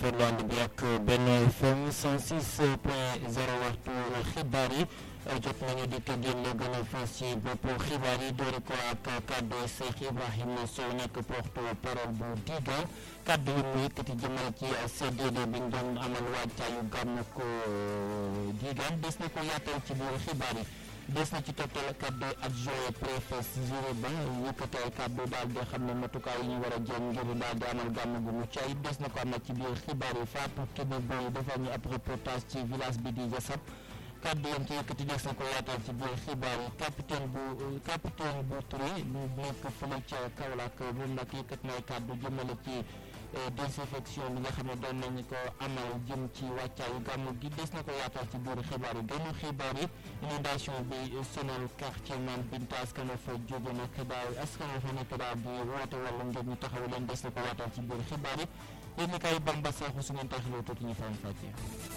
rafetlu ànd bi ak Benno FM 106.0 waxtu xibaar yi jot nañu di tëddee la gën a fës ci bopp xibaar yi doore ko ak kàddu Cheikh Ibrahima Sow nekk porte-parole bu Diga kàddu yi mu yëkkati jëmal ci CDD bi ñu doon amal waajtaayu gàmmu ko Diga des na ko yaatal ci biir xibaar yi. des na ci toftal kàddu adjoint préfet Ziré Ba yëkkati ay kàddu daal di xam ne matukaay yi ñu war a jël ngir daal di amal gàmm gu mucc ayib des na ko amal ci biir xibaar yi Fatou Kébé Boy defal ñu ab reportage ci village bi di Jassab kàddu yam ci yëkkati des na ko yaatal ci biir xibaar yi capitaine bu Touré bu nekk fële ca Kaolack moom nag yëkkati na ay kàddu jëmale ci désinfection bi nga xam ne doon nañu ko amal jëm ci wàccaayu gàmmu gi des na ko yaatal ci biir xibaar yi gënu xibaar yi inondation bi sonal quartier Mame Binta askan fa jóge nag daal askan fa nekk daal di woote wala ngir ñu taxaw leen des na ko yaatal ci biir xibaar yi yéen ni kay Bamba Sakho su ngeen taxawoo tuuti ñu faram fàccee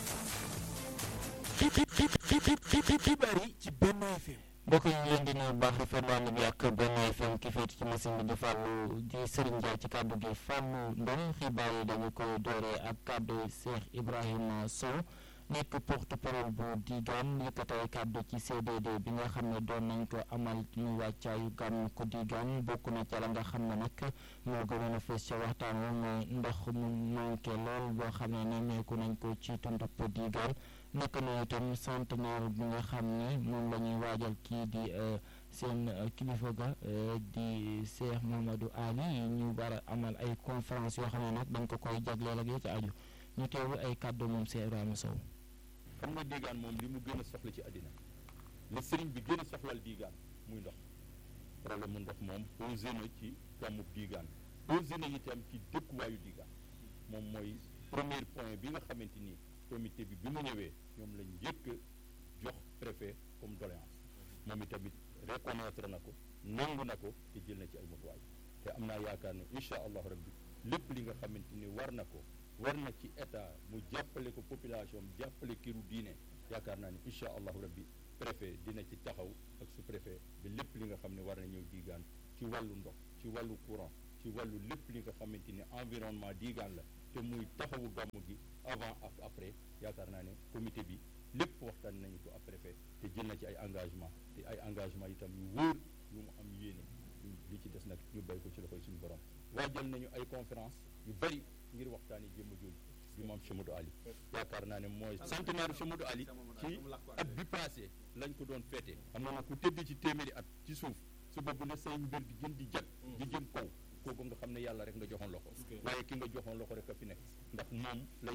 xibaar yi ci Benno FM. mbokk yi ñu leen di nuyu baax rafetlu ànd bi ak Benno FM ki féete ci machine bi di Fallou di Serigne Ndiaye ci kàddu gi Fallou Ndong xibaar yi dañu koy dooree ak kàddu Cheikh Ibrahima Sow nekk porte-parole bu Digan yëkkatay kàddu ci CDD bi nga xam ne doon nañ ko amal ñu wàccaayu gàmm ko Digan bokk na ca la nga xam ne nag moo gënoon a fës ca waxtaan wi mooy ndox mu manqué lool boo xam ne nemmeeku nañ ko ci tundub Digan naka noonu itam centenaire bi nga xam ne moom la ñuy waajal kii di seen kilifa ga di Cheikh Mamadou Ali ñu war a amal ay conférence yoo xam ne nag dañ ko koy jagleel ak yi ci aju ñu teewlu ay kàddu moom Cheikh Ibrahima Sow. xam nga Digaan moom li mu gën a soxla ci àddina le sëriñ bi gën a soxlal Digaan muy ndox problème mu ndox moom posé na ci gàmmu Digaan posé na itam ci dëkkuwaayu Digaan moom mooy premier point bi nga xamante ni comité bi mu ñëwee ñoom lañ njëkk jox préfet comme doléance moom itamit reconnaître na ko nangu na ko te jël na ci ay matuwaay te am naa yaakaar ne incha allahu rabbi lépp li nga xamante ni war na ci état mu jàppale ko population am jàppale këru diine yaakaar naa ne incha allahu rabbi préfet dina ci taxaw ak sous préfet ba lépp li nga xam ne war na ñëw Digaan ci wàllu ndox ci wàllu courant ci wàllu lépp li nga xamante ni environnement Digaan la te muy taxawu gàmmu gi avant ak après yaakaar naa ne comité bi lépp waxtaan nañu ko ak préfet te jël na ci ay engagement te ay engagement itam yu wóor yu mu am yéene li ci des nag ñu béy ko ci loxoy suñu borom waajal nañu ay conférence yu bëri ngir waxtaani jëmm jooju bi moom Cheikh Ali yaakaar naa ne mooy centenaire Cheikh Ali ci at bi passé lañ ko doon féete xam nga nag ku tëdd ci téeméeri at ci suuf su boobu ne say mbir di gën di jag di jëm kaw kooku nga xam ne yàlla rek nga joxoon loxo waaye ki nga joxoon loxo rek a fi nekk ndax moom la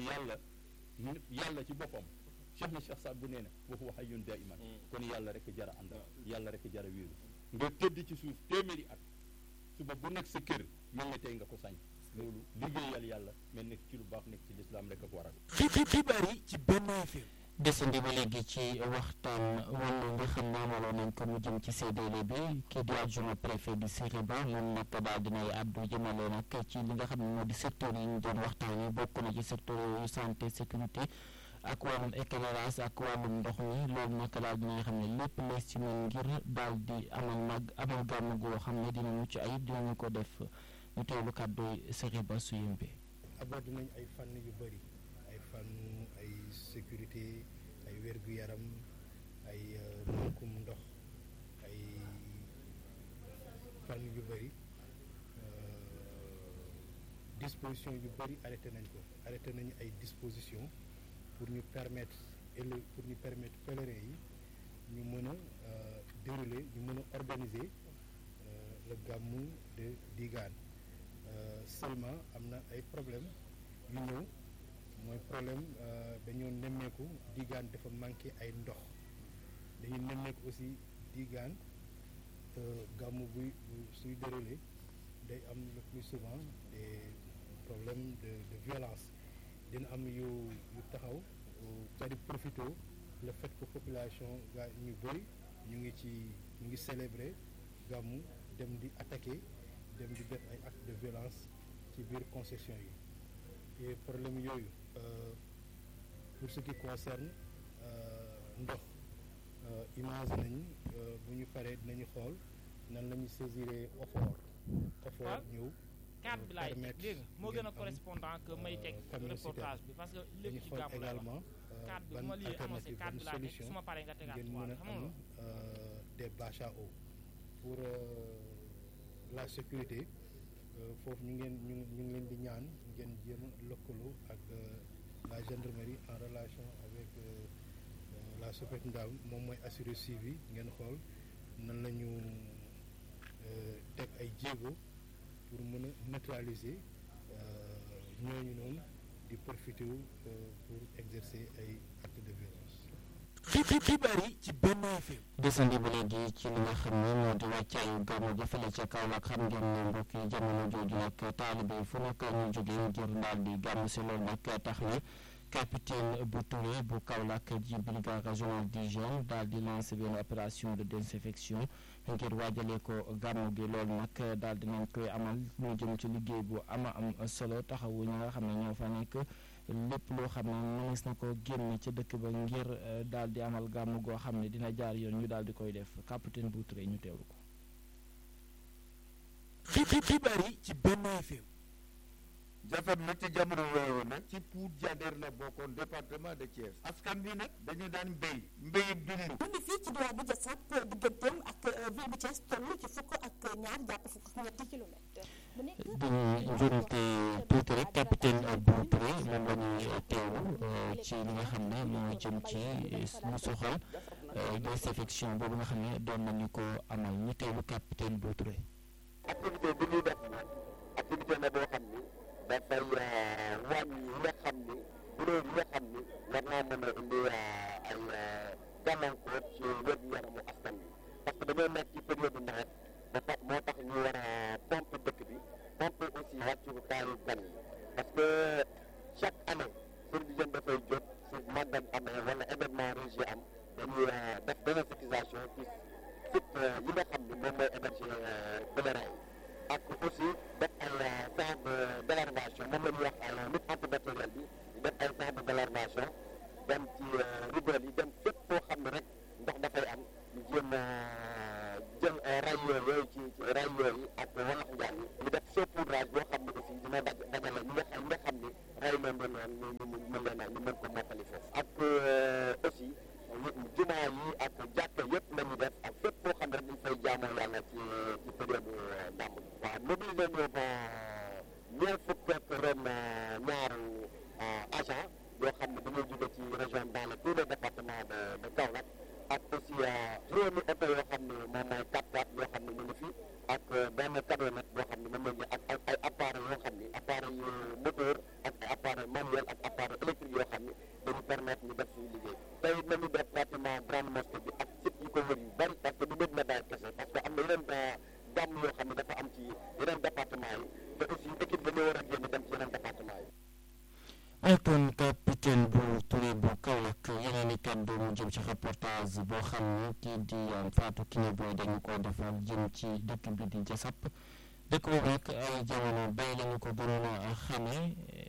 yàlla ci boppam Cheikh na Cheikh Saad bu nee na waxu wax ay yoon daa iman kon yàlla rek jara àndal yàlla rek jara wéeru nga tëdd ci suuf téeméeri at suba bu nekk sa kër mel ne tey nga ko sañ loolu liggéeyal yàlla mais nekk ci lu baax nekk ci lislaam rek ak waral xibaar yi ci Benno FM. desandi ba léegi ci waxtaan wala nga xam ne amaloon nañ ko mu jëm ci CDD bi kii di adjoint préfet di Ziré Ba moom nag daal dinay àddu jëmale nag ci li nga xam ne moo di secteur yi ñu doon waxtaanee bokk na ci secteur yooyu santé sécurité ak wàllum éclairage ak wàllum ndox mi loolu nag daal dina xam ne lépp lees ci mën ngir daal di amal gàmm goo xam ne dina mucc ayib dinañu ko def ñu teewlu kàddu Ziré Ba su yëmbee. abordé nañ ay fànn yu bëri ay fànn ay sécurité ay wér-gu-yaram ay mankum ndox ay fànn yu bëri disposition yu bëri arrêté nañu ay disposition pour ñu permettre pèlerins yi ñu mën a dérouler ñu mën a organiser le gàmmu de Digaan seulement am na ay problème yu ñëw mooy problème dañoo nemmeeku Digaan dafa manqué ay ndox dañuy nemmeeku aussi Digaan gàmmu buy suy déroulé day am le plus souvent des problèmes de violence dina am yu taxaw c'est-à-dire profito le fait que population gaa ñu bëri ñu ngi célébrer gàmmu dem di attaquer dem di def ay actes de violence ci biir concession yi et problème yooyu pour ce qui concerne ndox imagine nañu bu ñu paree dinañu xool nan la ñu saisiree OFOR ñëw cadre bi laay teg dégg nga moo gën a correspondant que may teg reportage bi parce que lépp ci gàmmu la wax cadre bi bu ma lii annoncé cadre bi laay teg su ma paree nga tegaat ngeen mën a am des bâches à eau pour la sécurité foofu ñu ngi leen di ñaan ngeen jéem a lëkkaloo ak la gendarmerie en relation avec la SOPECNDAW moom mooy assurer suivi ngeen xool nan la ñu teg ay jéego pour mën a neutraliser ñooñu noonu di profiter pour exercer ay actes de violence. xibaar yi ci Benno FM. desandi ba léegi ci li nga xam ne moo di wàccaayu gàmmu gi fële ca Kaolack xam ngeen ne mbokk yi jamono jooju nag taalibe yi fu nekk ñu jógee ngir daal di gàmmu si loolu nag tax na capitaine bu Touré bu Kaolack ji brigade régionale d'hygiène daal di lancé benn opération de désinfection ngir waajalee ko gàmmu gi loolu nag daal di nañ koy amal ñu jëm ci liggéey bu am solo taxawu ñi nga xam ne ñoo fa nekk lépp loo xam ne mënees na ko génn ca dëkk ba ngir daal di amal gàmmu goo xam ne dina jaar yoon ñu daal di koy def capitaine bu Touré ñu teewlu ko. xibaar yi ci Benno FM. jafet nag ci jamono yooyu nag ci Pout Diader la bokkoon département de Thiès askan bi nag dañu daan mbéyum dund. mu ngi fii ci diwaan bu Diassap digganteem ak ville bu Thiès toll ci fukk ak ñaar jàpp fukk ak ñetti kilomètres. dañuy njuumte tuuti rek capitaine bu Touré moom la ñuy teewlu ci li nga xam ne moo jëm ci lu soxal désinfection boobu nga xam ne doon nañu ko amal ñu teewlu capitaine bu Touré. activité bi ñuy def moom activité la boo xam ni dafay wàññi yi nga xam ni kuréel yi nga xam ni war naa mën a indi ay gàllankoor ci wér-gu-yaramu askan bi parce que dañoo nekk ci période nawet dafa moo tax ñu war a pompe dëkk bi pompe aussi wàccukaayu gan yi parce que chaque année service d'hygiène dafay jóg su màggal amee wala événement religieux am dañuy def désinfectisation ci site yi nga xam ni moom mooy héberger pèlerin yi ak aussi def ay centre de délarvation moom la ñuy wax ay lutte antibactérielle bi di def ay centre de délarvation dem ci ruelle yi dem fépp foo xam ne rek ndox dafay am ñu jéem jël ray yooyu ci ray yooyu ak walax njaan yi ñu def saupoudrage boo xam ne aussi dina dajale ñi nga xam ni ray leen doon ñu mën ko mottali foofu ak aussi jumaa yi ak jàkka yëpp la ñu def ak fépp foo xam ne dañ fay jaamoo yàlla ci période gàmmu bi waaw mobilisé ñu ba ñeent fukk ak ren ñaaru agent yoo xam ne dañoo jóge ci région dans le tout le département de Kaolack ak aussi juróomi oto yoo xam ne moom mooy 4x4 yoo xam ne ñu ngi fi ak benn camionnette boo xam ne moom la ñu ak ay appareils yoo xam ne appareil moteur ak ay appareil manuel ak appareil électrique yoo xam ne dañu permettre ñu def suñu liggéey tey nañu def pratiquement grande mosquée bi ak site yi ko wër yu bari parce que du mét na bàyyi kese parce que am na yeneen gàmm yoo xam ne dafa am ci yeneen département yi te aussi équipe dañoo war a génn dem ci yeneen département yi Alton capitaine bu Touré bu Kaolack yeneen i kàddu mu jëm ci reportage boo xam ne kii di Fatou Kiné Boy dañu ko defal jëm ci dëkk bi di Diassap dëkk boobu nag ay jamono bay lañu ko gënoon a xamee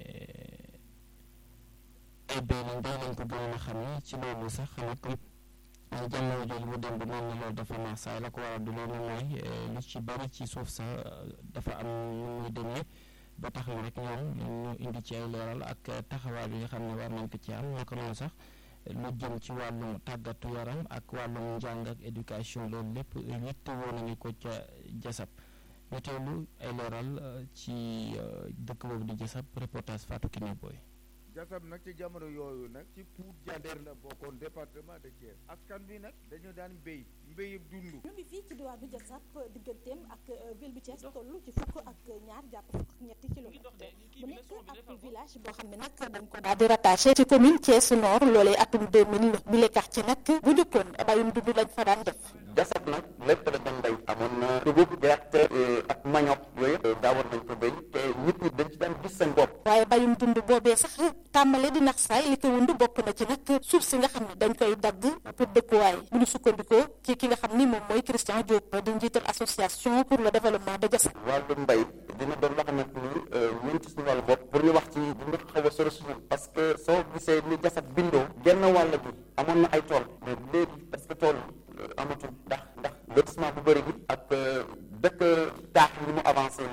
ay bay lañ ko gënoon a xamee ci loolu sax nag jamono jooju mu dem ba mel ni loolu dafa naax saay la ko waral du loolu mooy lu ci bari ci suuf sax dafa am nu muy demee ba tax na rek ñoom ñu indi ci ay leeral ak taxawaay bi nga xam ne war nañ ko ci am naka noonu sax lu jëm ci wàllum tàggatu yaram ak wàllum njàng ak éducation loolu lépp yittewoo nañu ko ca Diassap ñu teewlu ay leeral ci dëkk boobu di Diassap reportage Fatou Kiné Boy. Diassap nag ci jamono yooyu nag ci Pout Diader la bokkoon département de Thiès askan bi nag dañu daan mbéyum dund. ñu ngi fii ci diwaan bu Diassap digganteem ak ville bu Thiès toll ci fukk ak ñaar jàpp fukk ak ñetti kilomètres mu nekk ab village boo xam ne nag dañ ko daal di rattaché ci commune Thiès Nord loolee atum 2000 bi le quartier nag bu njëkkoon bayum dund lañ fa daan def. Diassap nag lépp la doon béy amoon na dugub gerte ak manioc yooyu daawoon nañ ko béy te nit ñi dañ ci daan gis seen bopp. waaye bayum dund boobee sax tàmbale di nax saay li ko wund bokk na ci nag suuf si nga xam ne dañ koy dagg pour dëkkuwaay bu ñu sukkandikoo ci ki nga xam ni moom mooy Christian Diop di njiital association pour le développement de Diassap. wàllu mbay dina doon loo xamante ni ñun ci suñu wàllu bopp pour ñu wax ci dina xaw a sori suñu parce que soo gisee ni Diassap bindoo genn wàll bi amoon na ay tool mais léegi parce que tool amatul ndax lotissement bu bëri bi ak dëkk taax ni mu avancé léegi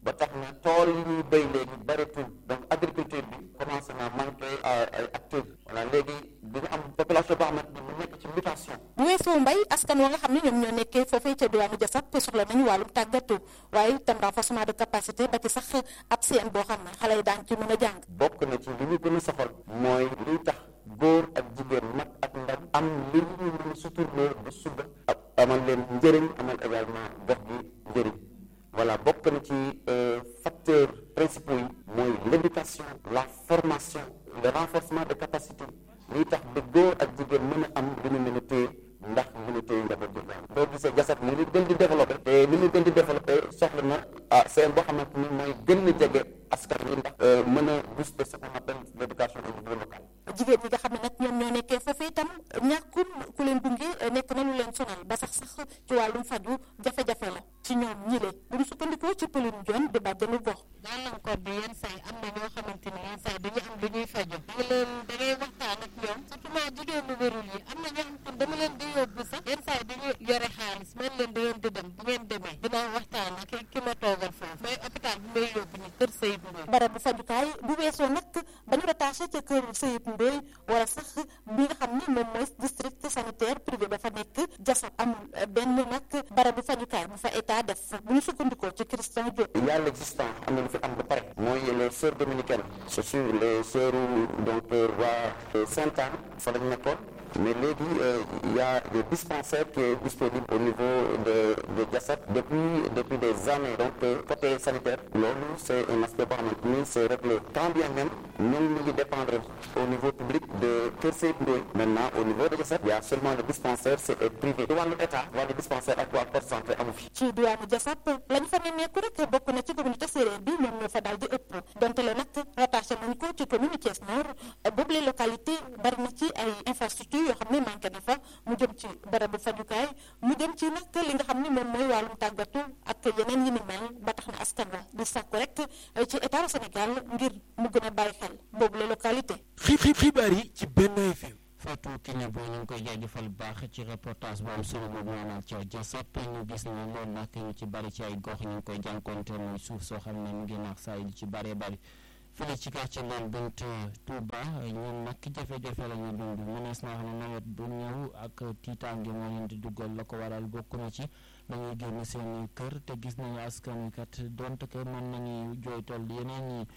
ba tax na tool yi ñuy béy léegi bëreetul donc agriculture bi commencé na manqué ay acteurs voilà léegi dañu am population boo xamante ni mu nekk ci mutation. bu weesoo mbay askan wa nga xam ne ñoom ñoo nekkee foofee ca diwaanu Jassap soxla nañu wàllum tàggatu waaye itam renforcement de capacité ba ci sax ab seen boo xam ne xale yi daan ci mën a jàng. bokk na ci li ñu gën a soxal mooy liy tax góor ak jigéen mag ak ndaw am li ñu mën a suturloo ba suba ak amal leen njëriñ amal également gox bi njëriñ voilà bokk na ci facteurs principaux yi mooy l'éducation la formation le renforcement de capacité liy tax ba góor ak jigéen mën a am lu ñu mën a téye ndax mën a téye njaboot bi boo gisee Jassap li ñu gën di développé te li ñu gën di développé soxla na seen boo xamante ni mooy gën a jege askan wi ndax mën a booster ce qu'on appelle l'éducation au niveau local. jigéen ñi nga xam ne nag ñoom ñoo nekkee foofee itam ñàkkul ku leen gunge nekk na lu leen sonal ba sax ci wàllum faju jafe-jafe la ci ñoom ñi le bu ñu sukkandikoo ci Pauline Dione di bàjjenu gox. gàllankoor bi yenn saa yi am na ñoo xamante ni yenn saa yi dañu am lu ñuy faju da ngay waxtaan ak ñoom surtout maa jigéen ñu wérul yi am na ñoo xam dama leen di yóbbu sax yenn saa yi dañuy yore xaalis man leen da ngeen di dem bu ngeen demee dinaa waxtaan ak ki ma toogal foofu mais hôpital bi may yóbbu ni kër Seyib Ndoye. barabu fajukaay bu weesoo nag ba ñu rattaché ca kër Seyib Ndoye wala sax bi nga xam ni moom mooy district sanitaire privé ba fa nekk Jassap amul benn nag barabu fajukaay bu fa état def bu ñu sukkandikoo ci Christian Diop. il y a l'existant am na lu fi am ba pare mooy les sœurs dominicaines c'est sûr les sœurs donc waa Sainte-Anne fa lañ nekkoon mais léegi il y a des dispensaires qui est disponible au niveau de Jassap depuis des années donc côté sanitaire loolu c'est un aspect boo xamante ni c'est réglé tant bien même ñun ñu ngi dépendre au niveau public de Kër Seyib Ndoye maintenant au niveau de Jassap il y a seulement le dispensaire c'est privé ci wàllu état wàllu dispensaire ak waa poste santé amu fi. ci diwaanu Jassap lañ fa nemmeeku rek bokk na ci communauté séeréer bi ñoom ñoo fa daal di ëpp donte la nag rattaché nañ ko ci commune Thiès Nord boobu les localités bari na ci ay infrastructures yoo xam ne manqué na fa mu jëm ci barabu fajukaay mu jëm ci nag li nga xam ne moom mooy wàllum tàggatu ak yeneen yi ni mel ba tax na askan wa di sàkku rek ci état du Sénégal ngir mu gën a bàyyi xel boobu les localités. xibaar yi ci Benno FM. Fatou Kiné Boy ñu ngi koy jaajëfal baax ci reportage bu am solo boobu maanaam ca Jassap ñu gis ne loolu nag ñu ci bari ci ay gox ñu ngi koy jànkonteel muy suuf soo xam ne mu ngi naax saa yi ci bëree bëri fële ci quartier Loul Bint Touba ñun nag jafe-jafe la ñu dund mënees naa xam ne nawet bu ñëw ak tiitaange moo leen di duggal la ko waral bokk na ci dañuy génn seen kër te gis nañu askan wi kat donte que mën nañu jooytool yeneen ñi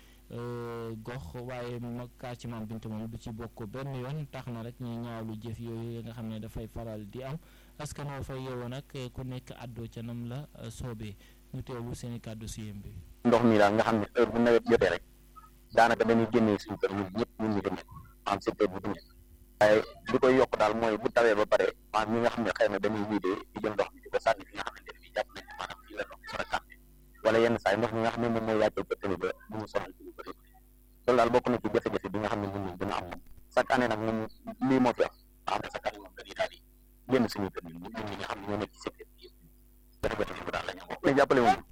gox waaye quartier Mame Binta moom du ci bokk benn yoon tax na rek ñuy ñaawlu jëf yooyu nga xam ne dafay faral di am askan woo fay yeewoo nag ku nekk àddoo ca nam la soobee ñu teewlu seen i kàddu si yëm bi. ndox mi daal nga xam ne heure bu nawet jotee rek daanaka dañuy génnee suñu kër ñun ñëpp ñun ñu demee am secteur bu dund waaye li koy yokk daal mooy bu tawee ba pare maanaam ñi nga xam ne xëy na dañuy wiidee di jël ndox mi di ko sànni fi nga xamante ne bii jàpp nañ ne maanaam fii la ndox mi war a tàmbee wala yenn saa yi ndox mi nga xam ne moom mooy wàccee ba tëni ba bu mu sonal ci lu bëri loolu daal bokk na ci jafe-jafe bi nga xam ne ñun ñi dina am moom chaque année nag moom lii moo fi am xam ne chaque année moom dañuy daal di génn suñu kër ñun ñi nga xam ne ñoo nekk ci secteur bi yëpp jafe-jafe bi daal la ñu am ñu jàppale moom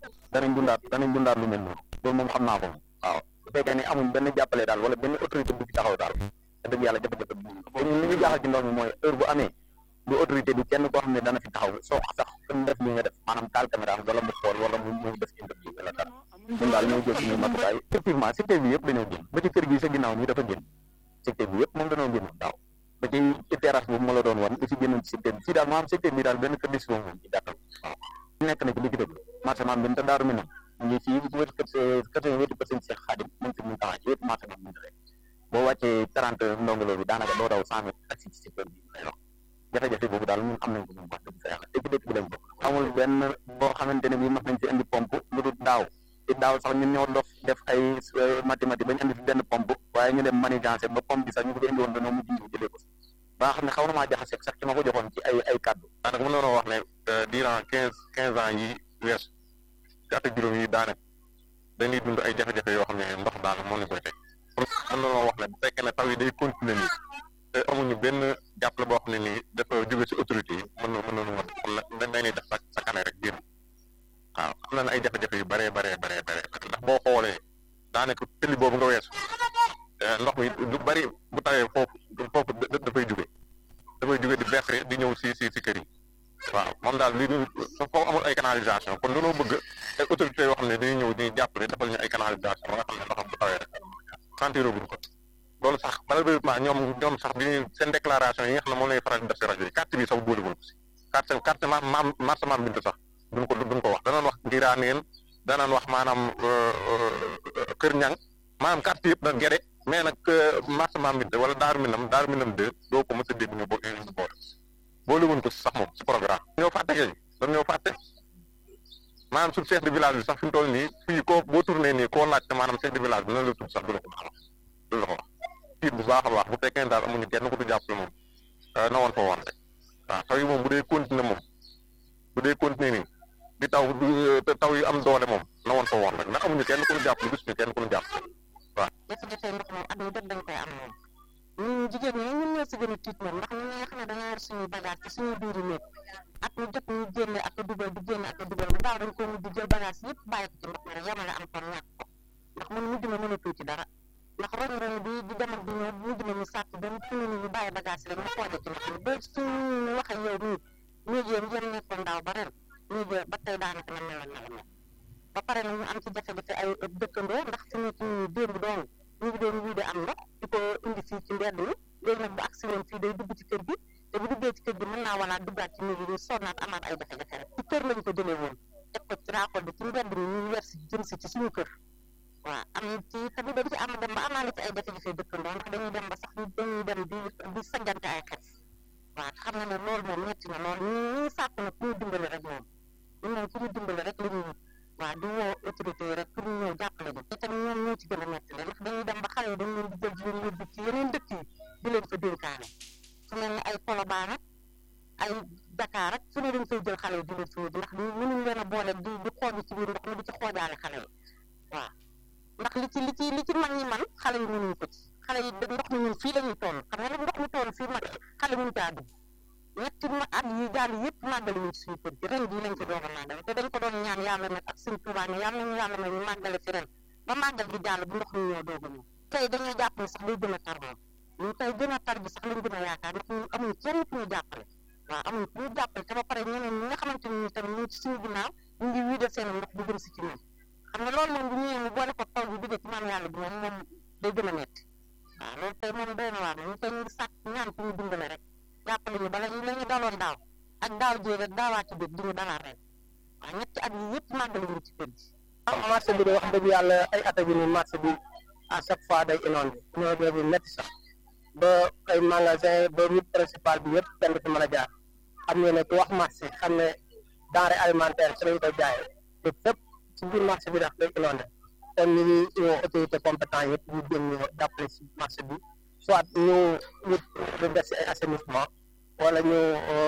danañ dundaat lu mel noonu loolu moom xam naa ko waaw bu fekkee ne amuñ benn jàppale daal wala benn autorité bu fi taxaw daal te dëgg yàlla jafe-jafe bi ñun li ñu jaaxal ci ndox mi mooy heure bu amee du autorité du kenn koo xam ne dana fi taxaw soo sax comme def li nga def maanaam taal caméra wala mu xool wala mu def interview wala dara ñun daal ñoo jël suñu matukaay effectivement secteur bi yëpp dañoo génn ba ci kër gi sa ginnaaw nii dafa génn secteur bi yëpp moom dañoo génn daaw ba ci terrasse boobu ma la doon wan aussi génnoon ci secteur bi fii daal maanaam secteur bi daal benn kër décision moom ci gàttal waaw nekk na ci li ci dëgg marché Mame Binta Daaru Minam ñu ngi fii wetu kër seen Cheikh Khadim mu ngi fi mun taxaa ci wetu marché Mame Binta rek boo wàccee 30 ndongolo bi daanaka doo daw 100 mètres ak si ci secteur bi lay wax jafe-jafe boobu daal ñun am nañ ko moom wax dëgg fa yàlla te ci dëkk bi lañ bokk amul benn boo xamante ne bii mas nañ fi indi pompe lu dul daaw te daaw sax ñun ñoo dof def ay mathématique bañ indi fi benn pompe waaye ñu dem manigancé ba pompe bi sax ñu ko indi woon dañoo mujj ñu jëlee ko ba nga xam ne xaw na maa jaxase sax ci ma ko joxoon ci ay kàddu daanaka mën nañoo wax ne durant 15 ans yi weesu gàtt juróom yi daanaka dañuy dund ay jafe-jafe yoo xam ne ndox daal moo ñu koy teg mën nañoo wax ne bu fekkee ne taw yi day continuer nii te amuñu benn jàppale boo xam ne nii dafa jóge ci autorité yi mën nañu wax wala dañuy def sa kanam rek génn waaw am na ay jafe-jafe yu bëree ndax boo xoolee daanaka tëli boobu nga weesu ndox mi lu bëri bu tawee foofu dafay jóge di versé di ñëw si kër yi waaw moom daal lii foofu amul ay canalisation kon dañoo bëgg ay autorités yoo xam ne dañuy ñëw dañuy jàppale defal ñu ay canalisation ba nga xam ne ndoxam bu tawee rek sentiroo guñ ko loolu sax malheureusement ñoom sax bi seen déclaration yi nga xam ne moom lañuy faral di def si rajo yi carte bi sax boolewuñ ko si carte marché Mame Binta sax duñ ko wax danañ wax Ngiraaneen danañ wax maanaam Kër Ñang maanaam carte yëpp nag gere mais nag marché Mame Binta wala Daaru Minam 2 doo ko mës a dégg ñu boole wuñ ko sax moom si programme ñoo fàtte keñ dañ ñoo fàtte maanaam suñu chef de village bi sax fi mu toll nii fii boo tourné nii koo laajte maanaam chef de village bi nan la tudd sax du la ko wax tiit bu baax a baax bu fekkee ne daal amuñu kenn ko du jàppale moom na woon fa woon rek waaw taw yi moom bu dee continuer nii di taw yi am doole moom na woon fa woon rek ndax amuñu kenn ku ñu jàppale gis ñu kenn ku ñu jàppale waaw jafe-jafe ndox moom at mi jot dañ koy am moom ñun jigéen ñi ñun ñoo si gën a tiit moom ndax ñun ñi nga xam ne dañoo yor suñuy bagage ci suñuy biiri néeg at mu jot ñu génne ak a dugal di génne ak a dugal bu daaw dañ ko mujj jël bagage yëpp bàyyi ko ci ndox mi rek yamale am kon ñàkk ko ndax mun mujj na mën a tuuti dara ndax roñ bi di dem ak di ñëw mujj na ñu sàcc ba mu tuuti ñu bàyyi bagage yi rek ñu xooje ci ndox mi ba suñu waxe yow nii néeg yéen nekkoon daaw ba ren néeg ba tey daanaka na mel na ba pare na ñu am ci jafe-jafe ay dëkkandoo ndax suñu démb doon ñu ngi doon wii de am ndox di ko indi fii ci mbedd mi léegi nag bu agsi woon fii day dugg ci kër gi te bu duggee ci kër gi mën naa walaat duggaat ci néeg yi ñu sonnaat amaat ay jafe-jafe rek ci kër lañ ko jëlee woon teg ko ci raakool bi ci mbedd mi ñu wer si jëm si ci suñu kër waaw am ci tamit dañ ci am dem ba amaale ci ay jafe-jafe dëkkandoo ndax dañuy dem ba sax dañuy dem di sajjante ay xef waaw xam nga ne loolu moom metti na loolu ñu sàkk nag ku ñu dimbale rek moom ñu moom ku ñu dimbale rek li ñu waaw di woo autorité yi rek pour ñu ñëw jàppale ñu te tamit ñoom ñoo ci gën a metti la ndax dañuy dem ba xale yi dañ leen di jël di leen yóbbu ci yeneen dëkk yi di leen fa dénkaane fu mel ne ay Colobane ak ay Dakar ak fu ne dañ koy jël xale yi di leen fi ndax mënuñ leen a boole di xooju ci biir ndox mi di ci xoojaale xale yi waaw ndax li ci mag ñi man xale yi mënuñ ko ci xale yi ndox mi ñun fii la ñuy toll xam nga nag ndox mi toll fii mag xale mënu caa dugg ñetti at yi jàll yëpp màggali wuñ ci suñu kër gi ren bii lañ ko doog a màggale te dañ ko doon ñaan yàlla nag ak suñu Tuubaa ne yàlla nañu yàlla may ñu màggale fi ren ba màggal gi jàll bu ndox mi ñëw doog a ñëw tey dañuy jàpp ne sax day gën a tar moom ñun tey gën a tar bi sax lañ gën a yaakaar ndax ñun amuñ kenn ku ñu jàppale waaw amuñ ku ñu jàppale te ba pare ñeneen ñi nga xamante ni tamit ñu ci suñu ginnaaw ñu ngi wiidal seen ndox bu gën si ci ñun xam nga loolu moom bu ñëwee mu boole ko taw bi digge ci maam yàlla bi moom day gën a metti waaw loolu tey moom doy na waar ñu tey ñu ngi sàkk ñaan ku ñu dimbale rek jàppale ñu bala ñu la ñu daloon daaw ak daaw jéeg ak daawaati bi di ñu dalaat ren waaw ñetti at yi yëpp màggali ñu ci kër gi. marché bi de wax dëgg yàlla ay at bi ni marché bi à chaque fois day inondé bi métti sax ba ay magasin ba route principale bi yëpp kenn du ci mën a jaar xam nga ne ku wax marché xam ne denrée alimentaire ci lañ koy jaayee te fépp ci biir marché bi daf day inondé kon ñu ngi autorité compétent yëpp ñu gën ñu jàppale si marché bi soit ñu wut def si ay assainissement wala ñu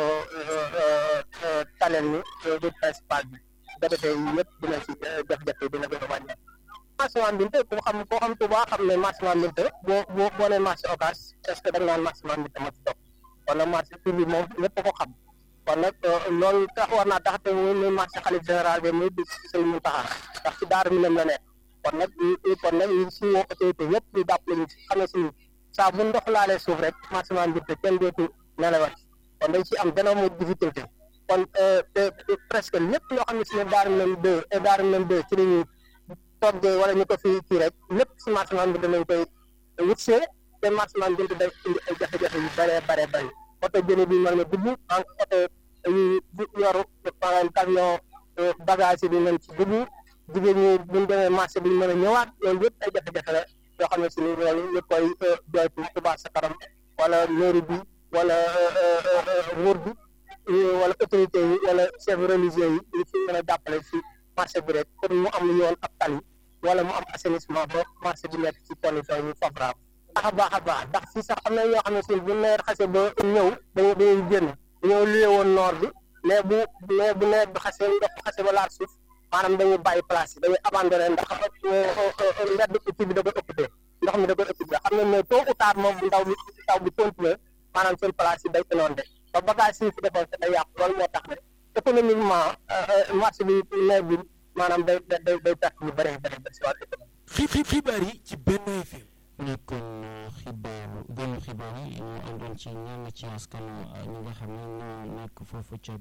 taleel ñu route principale bi defee yi yëpp dina si jafe-jafe dina gën a wàññi. marché Mame Binta koo xam Touba xam ne marché Mame Binta boo nee marché Ocass est-ce que da nga naan marché Mame Binta ma ci topp kon nag marché tur bi moom ñëpp ko xam kon nag loolu tax war naa tax te muy marché xalif général bi muy bis Sëñ Muntaxa ndax ci Daaru Minam la nekk kon nag ñu suñu autorité yëpp ñu jàppale ñu xam ne suñu saa bu ndox laalee suuf rek marché Mame Binta kenn dootu nelawat kon dañ ci am énorme difficulté kon presque lépp loo xam ne si ne Daaru Minam 2 et Daaru Minam 2 ci la ñuy toggee wala ñu ko fi kii rek lépp si marché Mame Binta dañ koy wutsee te marché Mame Binta day indi ay jafe-jafe yu bëree bëri oto jëne bi mën na dugg en oto yu yoru maanaam camion bagage yi bi mën ci dugg jigéen ñi buñ demee marché bi ñu mën a ñëwaat loolu yëpp ay jafe-jafe la yoo xam ne si ni loolu ñu koy joytu Touba Ca Kanam wala mairie bi wala nguur bi wala autorité yi wala chef religieux yi ñu fi mën a jàppale si marché bi rek pour mu am yoon ak tali wala mu am assainissement ba marché bi nekk ci condition yu favorable a baax ndax fii sax am na yoo xam ne si bu nawet xase ba ñëw dañuy génn dañoo luyee woon noor bi mais bu nawet bi xase ndox xase ba laal suuf maanaam dañuy bàyyi place yi dañuy abandonné ndax mbedd kii bi da koy occupé ndox mi da koy occupé xam ne ne tôt ou tard moom bu ndaw bi taw bi continuer maanaam seen place yi day inondé ba bagage yi fi defoon te day yàqu loolu moo tax ne économiquement marché bi nawet bi maanaam day perte lu bëri si wàllu économie. xibaar yi ci Benno FM. nekkoon gënu xibaar xibaar yi ñu àndoon ci ñenn ci askanu ñi nga xam ne ñoo nekk foofu ca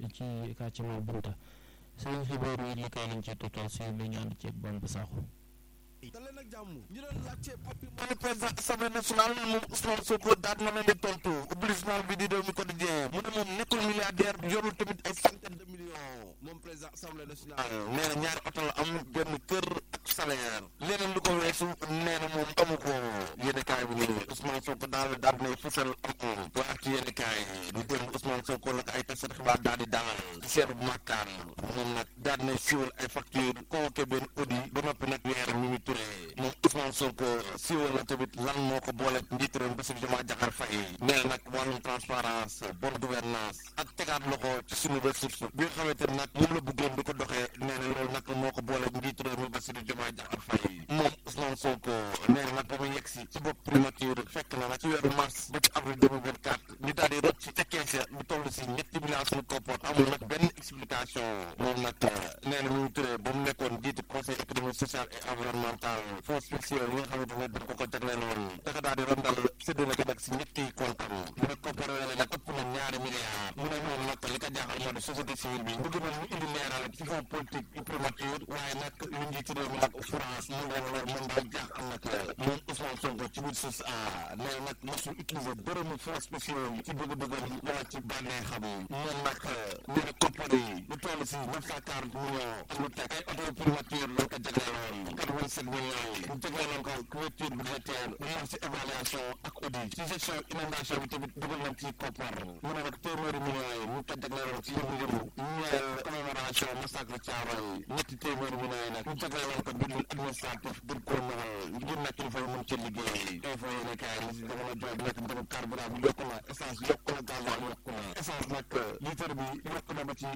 ci quartier Mame Binta seen xibaar yi li kay lañ ci total si lu ñu ànd ceeg Bamba Sakho. dalee nag jàmm ñu doon laajte patrimoine président assemblée nationale moom Ousmane Sonko daal na leen di tontu ubbi journal bi di Rewmi Quotidien mu ne moom nekkul milliardaire yorul tamit ay centaine de millions moom président assemblée nationale nee na ñaari oto la am benn kër ak salaire leneen lu ko weesu nee na moom amu ko yéene kaay bi nii Ousmane Sonko daal nay fësal am waa ci yéene kaay ñu démb Ousmane Sonko la ko ay tasat xibaar daal di dalal seetu makkaan moom nag daal nay siiwal ay facture convoqué benn audit ba noppi nag weer mi moom Ousmane Sonko siiwal na tamit lan moo ko boole njiitu réew mi Bassirou Diomaye Diakhar Faye nee na nag wàllum transparence bonne gouvernance ak tegaat loxo ci suñu ressource bi nga xamante ne nag moom la bëggoon di ko doxee nee na loolu nag moo ko boole njiitu réew mi Bassirou Diomaye Diakhar Faye moom Ousmane Sonko nee na nag ba mu yegg si ci bopp primature fekk na nag ci weeru mars ba ci avril 2024 ñu daal di rëcc ci tekkee sa lu toll si ñetti milliards suñu koppar amul nag benn explication moom nag nee na ñu turee ba mu nekkoon njiitu conseil économique social et environnemental fonds spécial yi nga xamante ne dañ ko jagleel woon dafa daal di rondal séddale ko nag si ñetti kontam mu ne koppar yooyu nag ëpp na ñaari milliards mu ne moom nag li ko jaaxal moo di société civile bi bëgg na mu indi leeral ci fond politique yu primature waaye nag lu njiitu réew mi nag France mu ngi leen mën daal jaaxal nag moom Ousmane Sonko ci biir suuf nee nag mosul utiliser dërëmu fonds spécial yi ci bëgg-bëggam wala ci bànnee xam moom nag nee na koppar yi lu toll si 940 millions ak lu teg ay auto primature lañ ko jagleel woon 87 millions yi ñu jagleeloon ko couverture budgétaire mu am si évaluation ak audit ci gestion inondation bi tamit dugal nañ ci koppar mu ne nag téeméeri millions yi ñu ko jagleeloon ci yëngu-yëngu ñeel commémoration massacre Thiaroye yi ñetti téeméeri millions yi nag ñu jagleeloon ko bindul administratif gën koo ñëwal ngir nag kilifa yi mën ci liggéey info yi ne kaay li si jamono jooy bi nekk njëgu carburant bi yokku na essence yokku na gasoil yokku na essence nag litre bi yokku na ba ci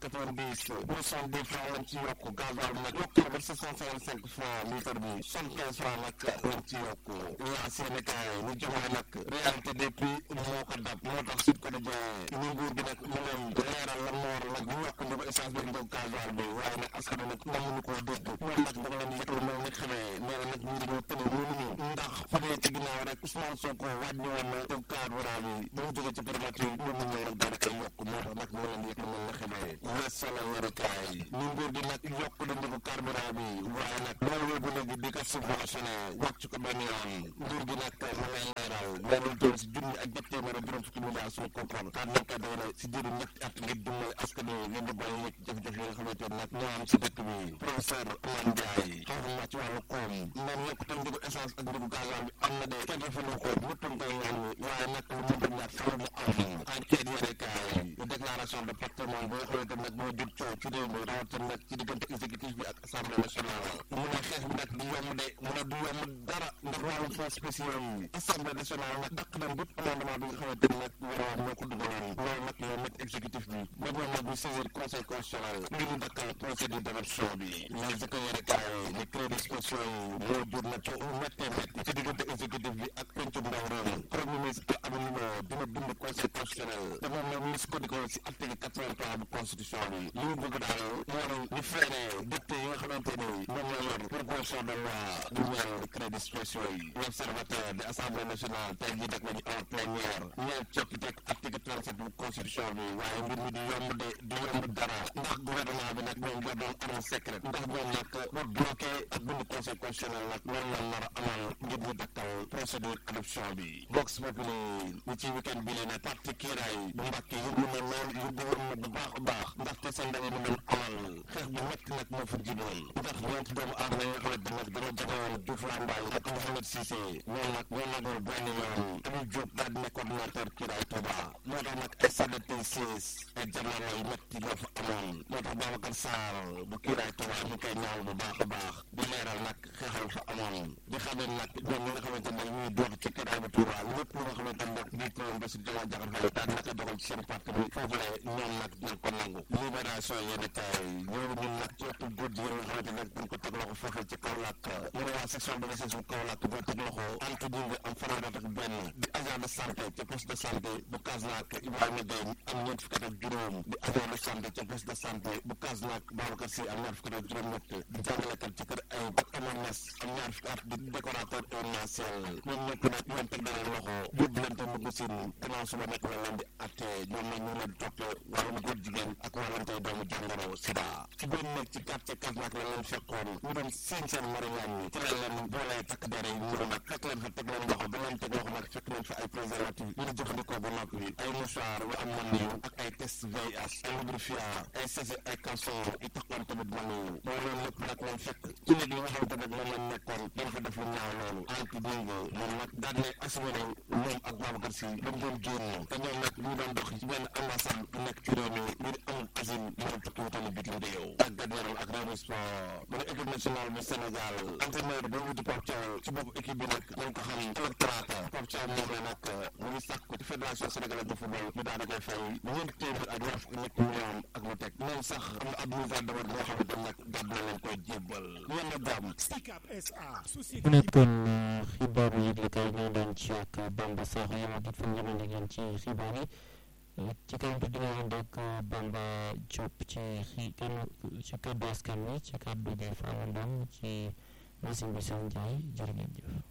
990 pour 70 francs lañ ci yokku gasoil bi nag yokku na ba 755 francs litre bi 75 francs nag lañ ci yokku waa Sénégal ñu joxe nag réalité des prix moo ko dab moo tax Sud Quotidien ñu nguur gi nag mu leen leeral lan moo war nag ñu yokku njëgu essence bi njëgu gasoil bi waaye nag askan nag namuñu koo dégg moom nag dama leen yëg lu mel ni xamee nee na nag ñii dañoo tëne mënuñu ndax fadee ci ginnaaw rek Ousmane Sonko wàññi woon na njëgu carburant bi ba mu jógee ci primature ñoom ñu ñëw rek daanaka yokk moo tax nag moo leen yëg lu mel ni xamee wes solo wérikaay ñu nguur gi nag yokk na njëgu carburant bi waaye nag loolu yóbbu léegi di ko subventionné wàcc ko benn yoon nguur gi nag ma ngay leeral leneen toll si junni ak ñett téeméer ak juróom fukki milliards suñu koppar kaan nañ ko doole si diiru ñetti at ngir dimbali askan wi ngeen di bàyyi yëg jafe-jafe yi nga xamante ne nag ñoo am si dëkk bi professeur Oumar Ndiaye xam ci wàllu koom naan yokk tam njëgu essence ak njëgu gasoil bi am na de kenn defalu ko ñëpp a koy ñaan waaye nag lu mënta ñàkk faaw mu am enquête yéene kaay déclaration de patrimoine boo xamante nag moo jur coow ci réew mi rawatina nag ci diggante exécutif bi ak assemblée nationale mu ne xeex bi nag du yomb de mu ne du yomb dara ndax wàllum fonds spécial yi assemblée nationale nag dàq nañ bépp amendement bi nga xamante ne nag war moo ko dugaloon loolu nag moo métti exécutif bi ba ñoom nag ñu saisir conseil constitutionnel ngir ñu dakkal procédure d'élection bi les éco yéene kaay les crédits spéciaux yi moo jur na coow méttee métti ci diggante exécutif bi ak pencum ndaw réew mi premier ministre Abdou Mbow dina bind conseil constitutionnel te moom nag mu sukkandikoo si article 83 bu constitution bi li mu bëgg daal moo ñu freiné député yi nga xamante ni moom la yor proposition de loi du ñeel crédits spéciaux yi l'observateur de assemblée nationale tey jii nag la ñu en plénière ñeel coppite article 37 bu constitution bi waaye mbir mi du yomb dara ndax gouvernement bi nag ñoom ñoo doon arme secret ndax ñoom nag ba bloqué ak bind conseil constitutionnel nag loolu la nar a amal ngir ñu dakkal procédure adoption bi Vox Populi ñi ci week-end bi leen parti kiiraay bu Mbàkke yëngu na lool yëngu woon na bu baax a baax ndaxte sa ndaje mi doon amal xeex bu métti nag moo fa jiboon ndax ñeenti doomu aadama yi nga xamante nag dañoo jagoon Diouf Lambaye ak Mouhamed Cissé ñoom nag ñoo nagoo benn yoon Aliou Diop daal di nekk coordinateur kiiraay Touba moo tax nag ay sadete siis ay jamono yu métti ñoo fa amoon moo tax Babacar Sarr bu kiiraay Touba ñu koy ñaaw bu baax a baax di leeral nag xeexal fa amoon di xamee nag ñoom ñi nga xamante nag ñuy doog ci kiiraay bu Touba lépp lu nga xamante nag njiit réew Bassirou Diomaye Diakhar Faye daal naka dogal ci seen parti bi foofu la ñoom nag nañ ko nangu libération yéen kaay ñoom ñun nag ci wetu góor jigéen nga xamante nag dañ ko teg loxo foofu ci Kaolack mu ne waa section de recherche bu Kaolack boo teg loxo antu di nga am fanaadat ak benn di agent de santé ca poste de santé bu Kasnack Ibrahima Gueye am ñeent fukki at ak juróom di agent de santé ca poste de santé bu Kasnack Babacar Sy am ñaar fukki at ak juróom-ñett di jàngalekat ci kër ay ak Amar Niass am ñaar fukki at di décorateur événementiel ñoom ñëpp nag ñoom teg na leen loxo ko seen gannaaw suba nekk la leen di atte ñoom nag ñu leen topp wàllum góor jigéen ak wàllantey doomu jàngoro sida ci benn nekk ci quartier Kasnack la leen fekkoon ñu doon seen seen mariñaan ñi ci la leen boolee takk der yi ñëw nag fekk leen fa teg leen loxo ba leen teg loxo nag fekk nañ fa ay préservatif yu ñu jëfandikoo ba noppi ay mouchoir yu am man yu ak ay test VIH ay lubrifiant ay sachet ay caleçon yi taxoon tamit man yu loolu leen lépp nag leen fekk ci néeg yi nga xam tamit moom lañ nekkoon dañ fa def lu ñaaw loolu anti dingo moom nag daal ne assuré nañ moom ak Babacar Sy dañ doon génn te ñoom nag ñu doon dox ci benn ambassade bu nekk ci réew mi ngir amul asile mën a tukki wutali bitim réew ak gadyaram ak réew sport bu équipe nationale bu Sénégal entraîneur ba wuti Pape Thiaw ci bopp équipe bi nag nañ ko xam électorat Pape Thiaw moom la nag mu ngi sàkku ci fédération sénégalaise de football ñu daal di koy fay ñeenti téeméer ak ñaar fukk ñetti million ak lu teg moom sax am na ab mise à demeure boo xamante nag gàdd na leen koy jébbal ñeen na jàmm mu nekkoon xibaar yi yëgle kay ñoo doon ci ak Bamba Sakho yama dit fan ñëmande ngeen ci xibaar yi ci kanam bi dina ànd ak Bamba Diop ci kàddu askan wi ci kàddu gi Fama Ndong ci machine bi Sane Ndiaye jërë ngeen jëf